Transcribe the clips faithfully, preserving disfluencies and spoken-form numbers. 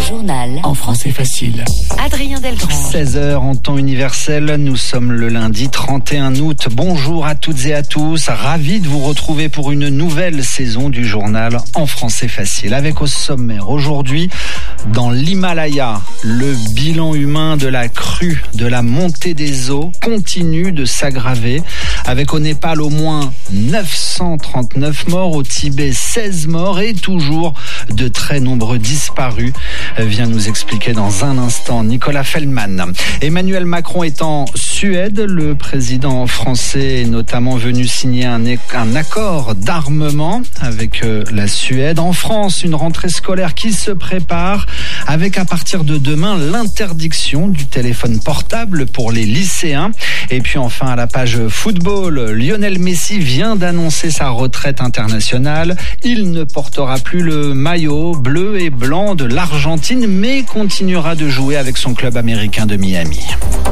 journal en français facile. Adrien Delgrand. seize heures en temps universel, nous sommes le lundi trente et un août. Bonjour à toutes et à tous, ravi de vous retrouver pour une nouvelle saison du journal en français facile. Avec au sommaire aujourd'hui, dans l'Himalaya, le bilan humain de la crue, de la montée des eaux continue de s'aggraver. Avec au Népal au moins neuf cent trente-neuf morts, au Tibet seize morts et toujours de très nombreux disparus, vient nous expliquer dans un instant Nicolas Feldman. Emmanuel Macron est en Suède. Le président français est notamment venu signer un, un accord d'armement avec euh, la Suède. En France, une rentrée scolaire qui se prépare avec à partir de demain l'interdiction du téléphone portable pour les lycéens. Et puis enfin à la page football, Lionel Messi vient d'annoncer sa retraite internationale. Il ne portera plus le maillot bleu et blanc de l'Argentine, mais continuera de jouer avec son club américain de Miami.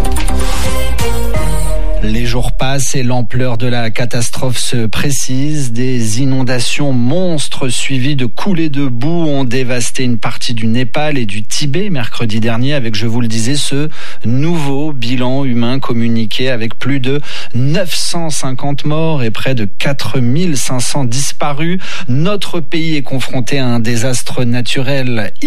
Les jours passent et l'ampleur de la catastrophe se précise. Des inondations monstres suivies de coulées de boue ont dévasté une partie du Népal et du Tibet mercredi dernier avec, je vous le disais, ce nouveau bilan humain communiqué avec plus de neuf cent cinquante morts et près de quatre mille cinq cents disparus. Notre pays est confronté à un désastre naturel